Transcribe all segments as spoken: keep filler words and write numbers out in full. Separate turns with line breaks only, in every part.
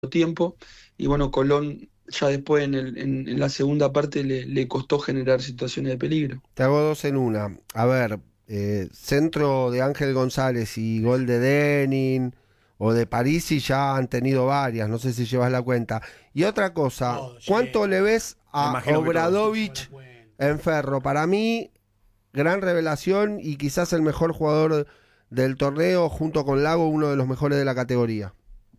tiempo, y bueno, Colón ya después en, el, en, en la segunda parte le, le costó generar situaciones de peligro.
Te hago dos en una. A ver, eh, centro de Ángel González y gol de Denin o de Parisi ya han tenido varias, no sé si llevas la cuenta. Y otra cosa,
Todo
¿cuánto le
lleva.
ves
Me
a
imagino que todo.
Lleva la
Obradovich
cuenta.
en Ferro? Para mí, gran revelación y quizás el mejor jugador del torneo, junto con Lago, uno de los mejores de la categoría.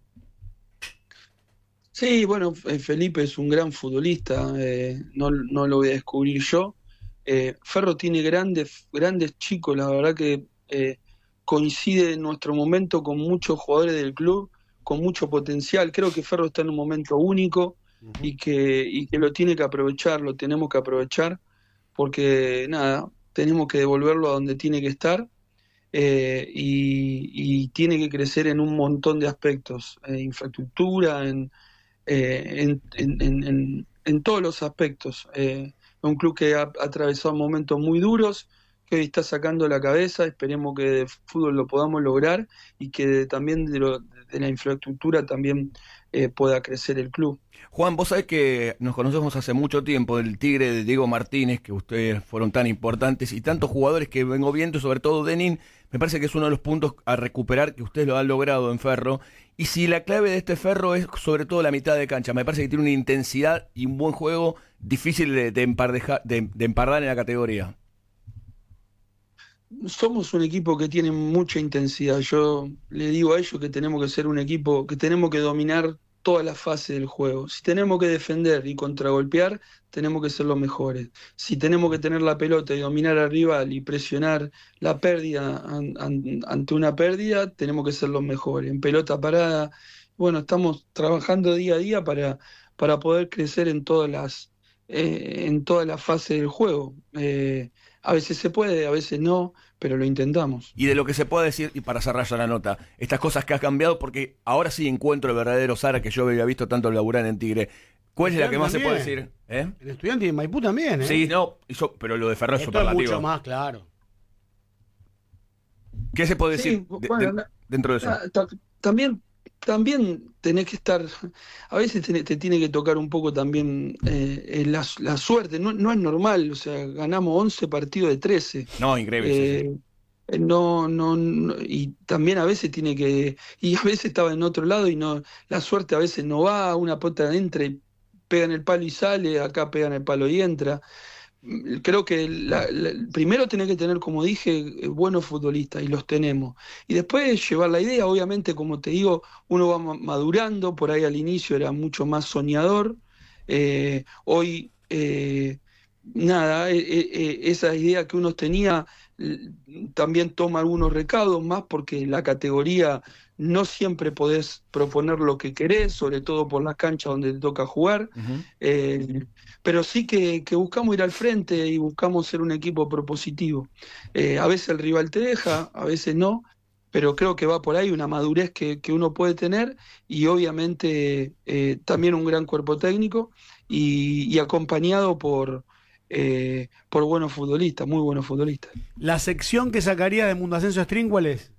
Sí, bueno, F- Felipe es un gran futbolista, eh, no, no lo voy a descubrir yo. Eh, Ferro tiene grandes, grandes chicos, la verdad que eh, coincide en nuestro momento con muchos jugadores del club, con mucho potencial. Creo que Ferro está en un momento único
Ujú.
y que, y que lo tiene que aprovechar, lo tenemos que aprovechar, porque nada, tenemos que devolverlo a donde tiene que estar, eh, y, y tiene que crecer en un montón de aspectos, eh, infraestructura, en eh, en, en, en, en, en todos los aspectos. Eh, un club que ha, ha atravesado momentos muy duros, que hoy está sacando la cabeza, esperemos que de fútbol lo podamos lograr y que también de, lo, de la infraestructura también eh, pueda crecer el club.
Juan, vos sabés que nos conocemos hace mucho tiempo, el Tigre de Diego Martínez, que ustedes fueron tan importantes, y tantos jugadores que vengo viendo, sobre todo Denin, me parece que es uno de los puntos a recuperar que ustedes lo han logrado en Ferro. Y si la clave de este Ferro es sobre todo la mitad de cancha, me parece que tiene una intensidad y un buen juego difícil de, de, empardeja- de, de empardar en la categoría.
Somos un equipo que tiene mucha intensidad. Yo le digo a ellos que tenemos que ser un equipo, que tenemos que dominar toda la fase del juego. Si tenemos que defender y contragolpear, tenemos que ser los mejores. Si tenemos que tener la pelota y dominar al rival y presionar la pérdida an- an- ante una pérdida, tenemos que ser los mejores. En pelota parada, bueno, estamos trabajando día a día para, para poder crecer en todas las, eh, en toda la fase del juego. Eh, a veces se puede, a veces no, pero lo intentamos.
Y de lo que se puede decir, y para cerrar ya la nota, estas cosas que ha cambiado, porque ahora sí encuentro el verdadero Sara que yo había visto tanto laburar en Tigre. ¿Cuál es la que más se puede
También.
decir? ¿Eh?
El estudiante de Maipú también, ¿eh?
Sí, no, yo- pero lo de Ferro es
Esto es
superlativo.
mucho más claro.
¿Qué se puede
Sí,
decir de-
bueno,
de-
na-
dentro de eso?
na- ta- también, también tenés que estar, a veces te, te tiene que tocar un poco también eh, eh, la, la suerte, no, no es normal, o sea, ganamos once partidos de trece.
No, increíble, sí, sí.
Eh, no, no, no, y también a veces tiene que, y a veces estaba en otro lado y no, la suerte a veces no va, una pota entra y pega en el palo y sale, acá pega en el palo y entra. Creo que la- la- primero tenés que tener, como dije, eh, buenos futbolistas, y los tenemos. Y después llevar la idea, obviamente, como te digo, uno va ma- madurando, por ahí al inicio era mucho más soñador. Eh, hoy, eh, nada, eh, eh, eh, esa idea que uno tenía, l- también toma algunos recados más, porque la categoría no siempre podés proponer lo que querés, sobre todo por las canchas donde te toca jugar.
Ujú.
Eh, pero sí que, que buscamos ir al frente y buscamos ser un equipo propositivo. Eh, a veces el rival te deja, a veces no, pero creo que va por ahí una madurez que, que uno puede tener, y obviamente eh, también un gran cuerpo técnico, y, y acompañado por, eh, por buenos futbolistas, muy buenos futbolistas.
La sección que sacaría de Mundo Ascenso Stream, ¿cuál es?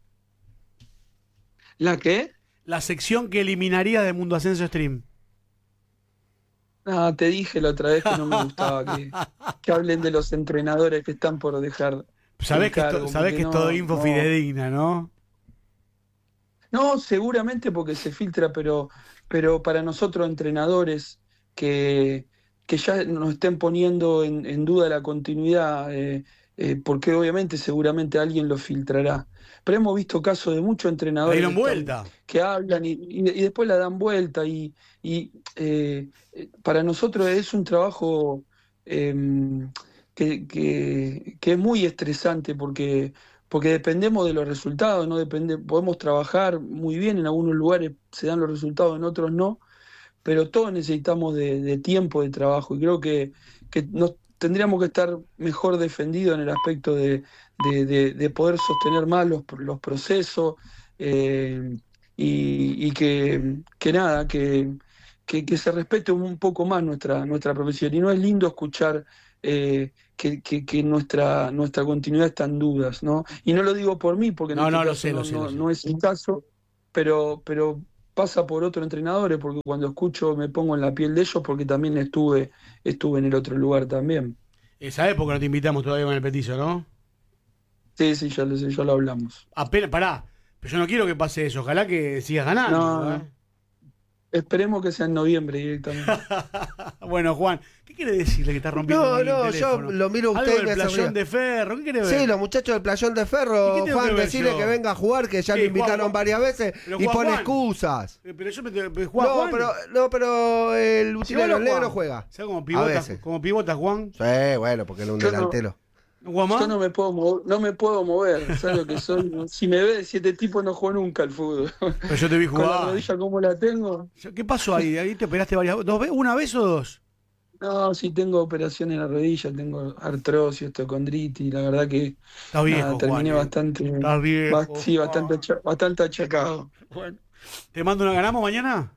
¿La qué?
La sección que eliminaría de Mundo Ascenso Stream.
Ah, te dije la otra vez que no me gustaba que, que hablen de los entrenadores que están por dejar
Sabés
el
que,
cargo,
esto, sabés
porque
que es
no,
todo info
no.
fidedigna, ¿no?
No, seguramente porque se filtra, pero, pero para nosotros entrenadores que, que ya nos estén poniendo en, en duda la continuidad, eh, eh, porque obviamente seguramente alguien lo filtrará. Pero hemos visto casos de muchos
La
entrenadores
dieron
que, están-
vuelta.
que hablan y, y- y después la dan vuelta, y, y, eh, eh, para nosotros es un trabajo eh, que, que- que es muy estresante, porque porque dependemos de los resultados, no depende, podemos trabajar muy bien, en algunos lugares se dan los resultados, en otros no, pero todos necesitamos de, de tiempo de trabajo, y creo que, que nos tendríamos que estar mejor defendidos en el aspecto de, de- de- de poder sostener más los, los procesos, eh, y, y que, que nada, que, que, que se respete un poco más nuestra, nuestra profesión. Y no es lindo escuchar eh, que, que- que nuestra, nuestra continuidad está en dudas, ¿no? Y no lo digo por mí, porque en
No,
este
no, lo
caso
sé, lo
no,
sé, lo
no,
sé.
no es el caso, pero, pero pasa por otros entrenadores, porque cuando escucho me pongo en la piel de ellos, porque también estuve, estuve en el otro lugar también.
Esa época no te invitamos todavía con el petizo, ¿no?
Sí, sí, ya lo sé, ya lo hablamos.
Apenas, pará, pero yo no quiero que pase eso, ojalá que sigas ganando.
No,
¿eh?
Esperemos que sea en noviembre directamente.
Bueno, Juan, ¿qué quiere decirle que está rompiendo
No,
con el
no, yo
teléfono?
lo miro a usted
Algo
y me
del
hace
playón
ruido.
de Ferro, ¿qué quiere ver?
Sí, los muchachos del Playón de
¿Y
Ferro,
qué tengo
Juan,
que ver
decirle
yo?
que venga a jugar, que ya
Sí,
lo invitaron
Juan,
varias veces
pero
y
Juan,
pone
Juan.
excusas.
Eh, Pero yo me pero Juan,
No,
Juan.
pero, no, pero el
Si
utilero
vos lo
negro
jugás,
juega.
¿sabes cómo
A
pivota,
veces.
como pivota, Juan?
Sí, bueno, porque él es un
Yo no-
delantero.
¿Juan más?
Yo no me puedo mover, no me puedo mover, ¿sabes lo que soy? Si me ves, si este tipo no jugó nunca al fútbol.
Pero yo te vi
Con la
jugar.
rodilla como la tengo.
¿Qué pasó ahí? ¿Ahí te operaste varias dos veces? ¿Una vez o dos?
No, sí tengo operación en la rodilla, tengo artrosis, osteocondritis, la verdad que
Estás viejo,
nada, terminé
Juan. eh.
bastante,
Estás viejo.
ba- sí, bastante,
Juan.
acha- bastante achacado.
Bueno. ¿Te mando una ganamos mañana?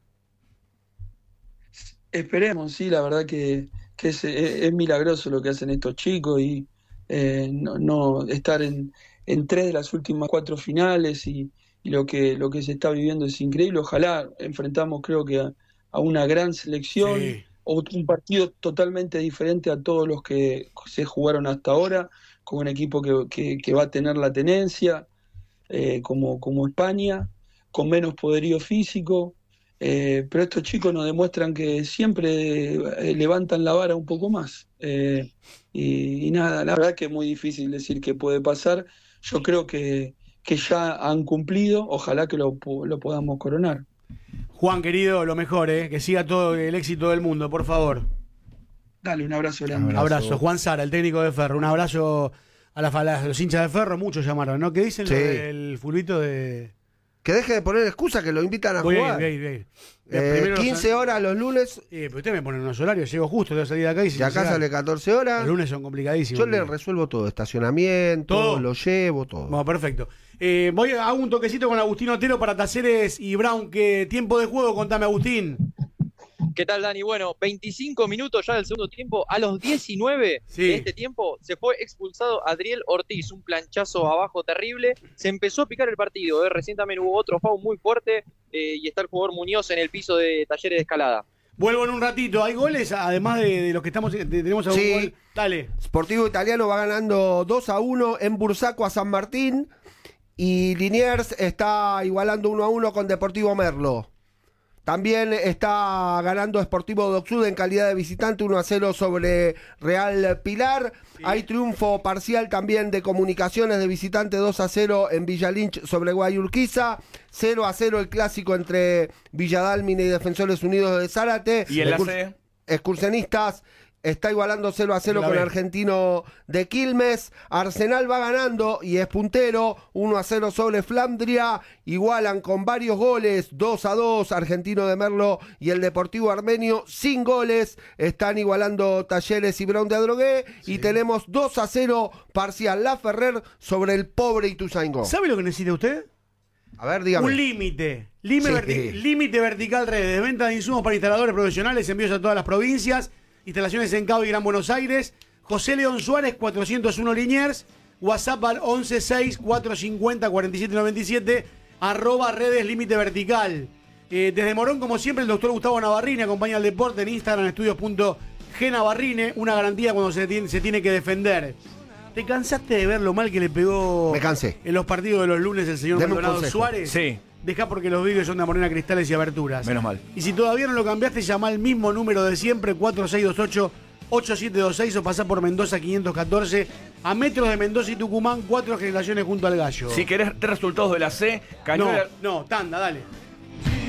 Esperemos, sí, la verdad que, que es, es- es milagroso lo que hacen estos chicos y eh, no, no estar en, en tres de las últimas cuatro finales y, y lo que lo que se está viviendo es increíble. Ojalá enfrentamos, creo que a, a una gran selección,
Sí.
o un partido totalmente diferente a todos los que se jugaron hasta ahora, con un equipo que, que, que va a tener la tenencia, eh, como, como España, con menos poderío físico. Eh, pero estos chicos nos demuestran que siempre eh, levantan la vara un poco más. Eh, y, y nada, la verdad que es muy difícil decir qué puede pasar. Yo creo que, que ya han cumplido, ojalá que lo, po- lo podamos coronar.
Juan, querido, lo mejor, ¿eh? Que siga todo el éxito del mundo, por favor.
Dale, un abrazo grande.
Abrazo.
Abrazo. Juan Sara, el técnico de Ferro. Un abrazo a, la, a los hinchas de Ferro. Muchos llamaron, ¿no? ¿Qué dicen
Sí.
lo del fulbito de...?
Que deje de poner excusas, que lo invitan a
Voy a ir,
jugar.
voy a ir, voy a ir.
Eh,
Primero los-
quince horas los lunes
Eh, pero usted me pone unos horarios, llego justo, tengo que salir de acá y
y acá sale catorce horas.
Los lunes son complicadísimos.
Yo le resuelvo todo, estacionamiento,
¿Todo?
lo llevo, todo.
Bueno, perfecto. Eh, voy a hago un toquecito con Agustín Otero para Talleres y Brown. ¿Qué tiempo de juego? Contame, Agustín.
¿Qué tal, Dani? Bueno, veinticinco minutos ya del segundo tiempo. A los diecinueve
Sí.
de este tiempo se fue expulsado Adriel Ortiz, un planchazo abajo terrible. Se empezó a picar el partido, ¿eh? Recién también hubo otro foul muy fuerte eh, y está el jugador Muñoz en el piso de Talleres de Escalada.
Vuelvo en un ratito. ¿Hay goles? Además de, de los que estamos. de- tenemos algún
Sí.
gol. Dale.
Sportivo Italiano va ganando dos a uno en Bursaco a San Martín. Y Liniers está igualando uno a uno con Deportivo Merlo. También está ganando Sportivo Docsud en calidad de visitante uno a cero sobre Real Pilar.
Sí.
Hay triunfo parcial también de Comunicaciones de visitante dos a cero en Villa Lynch sobre Guayurquiza. cero a cero el clásico entre Villadalmine y Defensores Unidos de Zárate.
¿Y en la
Excurs-
C?
Excursionistas está igualando cero a cero
La
con
B.
Argentino de Quilmes. Arsenal va ganando y es puntero uno a cero sobre Flandria. Igualan con varios goles dos a dos Argentino de Merlo y el Deportivo Armenio sin goles. Están igualando Talleres y Brown de Adrogué. Y tenemos dos a cero parcial La Ferrer sobre el pobre Ituzaingó.
¿Sabe lo que necesita usted?
A ver, dígame.
Un límite. Límite,
Sí.
verti- límite vertical redes. Venta de insumos para instaladores profesionales. Envíos a todas las provincias. Instalaciones en Cabo y Gran Buenos Aires. José León Suárez, cuatrocientos uno Liniers. WhatsApp al once seis cuatrocientos cincuenta cuarenta y siete noventa y siete. Arroba redes límite vertical. Eh, desde Morón, como siempre, el doctor Gustavo Navarrine acompaña al deporte en Instagram, estudios.gnavarrine. Una garantía cuando se tiene, se tiene que defender. ¿Te cansaste de ver lo mal que le pegó
Me cansé.
en los partidos de los lunes el señor
Deme un
Maldonado
consejo.
Suárez?
Sí.
Dejá porque los vídeos son de Morena Cristales y Aberturas.
Menos mal.
Y si todavía no lo cambiaste, llama al mismo número de siempre, cuatro seis dos ocho, ocho siete dos seis, o pasá por Mendoza quinientos catorce, a metros de Mendoza y Tucumán, cuatro generaciones junto al gallo.
Si querés resultados de la C,
no,
Cañuelas.
no, tanda, dale.